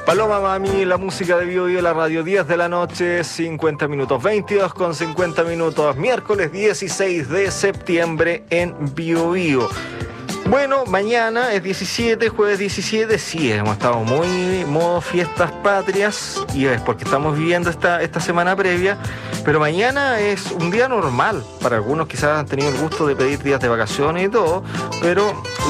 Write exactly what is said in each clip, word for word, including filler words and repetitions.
Paloma Mami, la música de Bio Bio, la radio, diez de la noche, cincuenta minutos, veintidós con cincuenta minutos, miércoles dieciséis de septiembre en Bio Bio. Bueno, mañana es diecisiete, jueves diecisiete, sí, hemos estado muy modo fiestas patrias y es porque estamos viviendo esta, esta semana previa, pero mañana es un día normal. Para algunos quizás han tenido el gusto de pedir días de vacaciones y todo, pero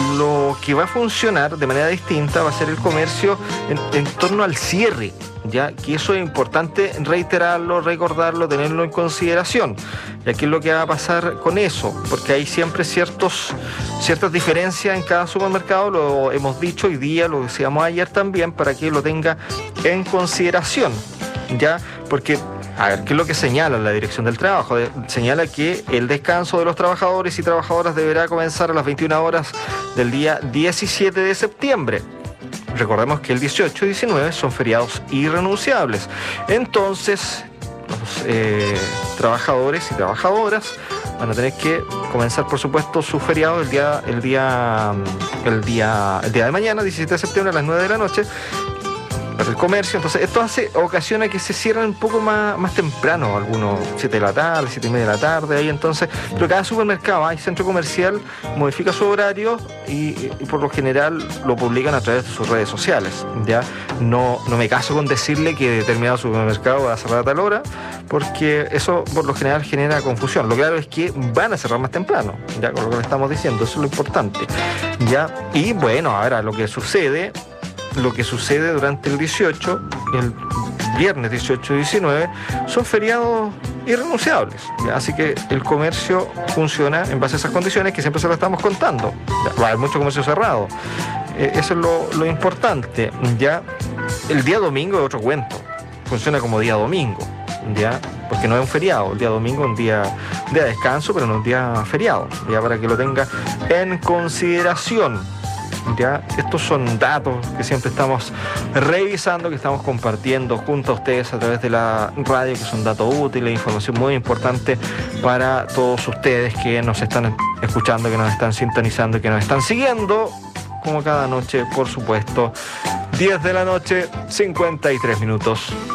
lo que va a funcionar de manera distinta va a ser el comercio en, en torno al cierre. Ya que eso es importante reiterarlo, recordarlo, tenerlo en consideración. Y aquí es lo que va a pasar con eso, porque hay siempre ciertos, ciertas diferencias en cada supermercado, lo hemos dicho hoy día, lo decíamos ayer también, para que lo tenga en consideración, ya, porque a ver, ¿qué es lo que señala la Dirección del Trabajo? Señala que el descanso de los trabajadores y trabajadoras deberá comenzar a las veintiuna horas del día diecisiete de septiembre. Recordemos que el dieciocho y diecinueve son feriados irrenunciables. Entonces, los eh, trabajadores y trabajadoras van a tener que comenzar, por supuesto, su feriado el día, el día, el día, el día de mañana, diecisiete de septiembre a las nueve de la noche. Para el comercio, entonces esto hace, ocasiona que se cierren un poco más, más temprano, algunos siete de la tarde, siete y media de la tarde, ahí entonces, pero cada supermercado, hay centro comercial, modifica su horario y, y por lo general lo publican a través de sus redes sociales, ya no, no me caso con decirle que determinado supermercado va a cerrar a tal hora, porque eso por lo general genera confusión. Lo claro es que van a cerrar más temprano, ya con lo que le estamos diciendo, eso es lo importante, ya, y bueno, ahora lo que sucede Lo que sucede durante el dieciocho, el viernes dieciocho y diecinueve, son feriados irrenunciables. ¿Ya? Así que el comercio funciona en base a esas condiciones que siempre se lo estamos contando. ¿Ya? Va a haber mucho comercio cerrado. Eh, eso es lo, lo importante. ¿Ya? El día domingo es otro cuento. Funciona como día domingo. ¿Ya? Porque no es un feriado. El día domingo es un día, un día de descanso, pero no es un día feriado. Ya para que lo tenga en consideración. Ya, estos son datos que siempre estamos revisando, que estamos compartiendo junto a ustedes a través de la radio, que son datos útiles, información muy importante para todos ustedes que nos están escuchando, que nos están sintonizando, que nos están siguiendo, como cada noche, por supuesto. diez de la noche, cincuenta y tres minutos.